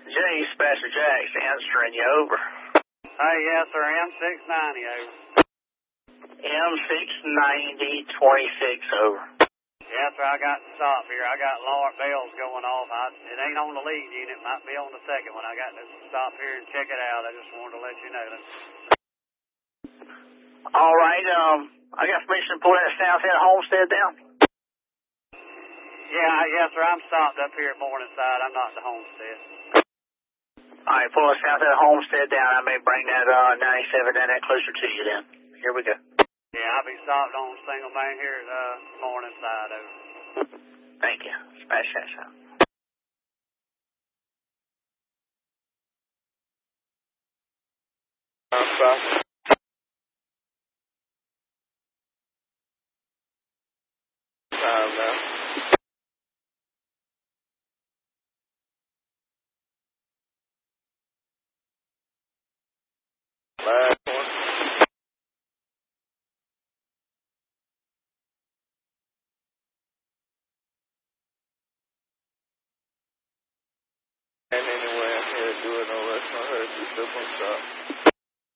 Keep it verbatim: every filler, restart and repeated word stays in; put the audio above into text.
J, Special Jack's answering you over. Hey, yes, sir, M six ninety over. M six ninety twenty-six over. Yes, sir, I got to stop here. I got alarm bells going off. I, it ain't on the lead unit. It might be on the second one. I got to stop here and check it out. I just wanted to let you know that. All right, um, I got permission to pull that South End Homestead down? Yeah, yes, sir, I'm stopped up here at Morningside. I'm not at the Homestead. All right, pull the South End Homestead down. I may bring that uh, ninety-seven down that closer to you then. Here we go. Yeah, I'll be stopped on Single Main here at uh, Morningside over. Thank you. Smash that sound. I'm Time now. Last one. And anyway, I'm here to do it. No rest, no hurt. Just up on top.